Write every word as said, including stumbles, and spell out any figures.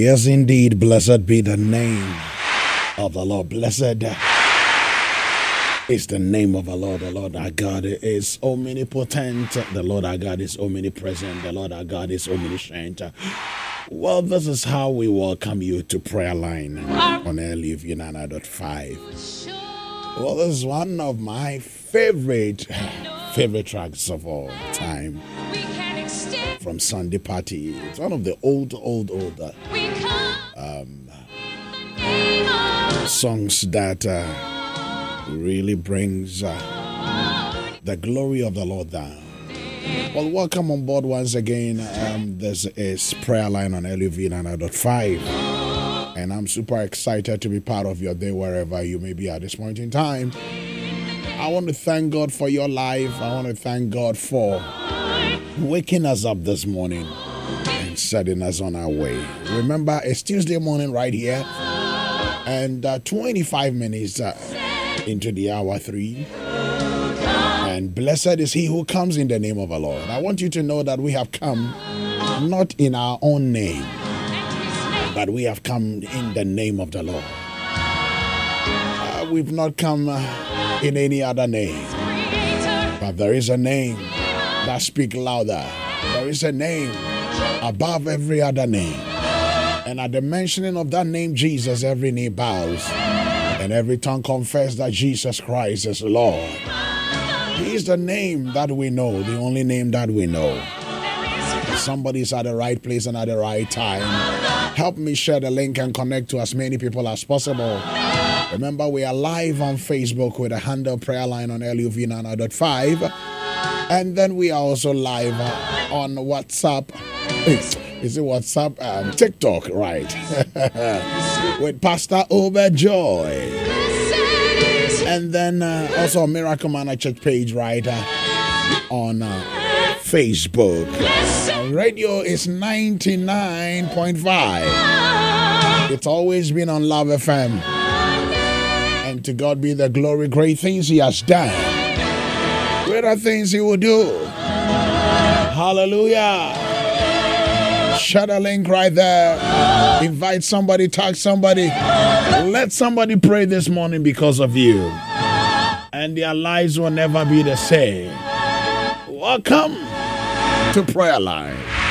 Yes, indeed. Blessed be the name of the Lord. Blessed is the name of the Lord. The Lord our God is omnipotent. The Lord our God is omnipresent. The Lord our God is omniscient. Well, this is how we welcome you to Prayer Line on L U V ninety-nine point five. Well, this is one of my favorite, favorite tracks of all time. From Sunday Party. It's one of the old, old, old um, songs that uh, really brings uh, the glory of the Lord down. Well, welcome on board once again. Um, this is Prayer Line on L U V ninety-nine point five. And I'm super excited to be part of your day wherever you may be at this point in time. I want to thank God for your life. I want to thank God for waking us up this morning and setting us on our way. Remember, it's Tuesday morning right here, and uh, twenty-five minutes uh, into the hour three. And blessed is he who comes in the name of the Lord. I want you to know that we have come not in our own name, but we have come in the name of the Lord. Uh, we've not come uh, in any other name, but there is a name that speaks louder. There is a name above every other name. And at the mentioning of that name, Jesus, every knee bows and every tongue confesses that Jesus Christ is Lord. He is the name that we know, the only name that we know. Somebody's at the right place and at the right time. Help me share the link and connect to as many people as possible. Remember, we are live on Facebook with a handle Prayer Line on L U V ninety-nine point five. And then we are also live uh, on WhatsApp. Is it WhatsApp? Um, TikTok, right. With Pastor Overjoy. And then uh, also a Miracle Manor Church page, right, uh, on uh, Facebook. Uh, radio is ninety-nine point five. It's always been on Love F M. And to God be the glory, great things he has done. Greater things he will do. Hallelujah. Share the link right there. Invite somebody, tag somebody. Let somebody pray this morning because of you. And their lives will never be the same. Welcome to Prayer Line.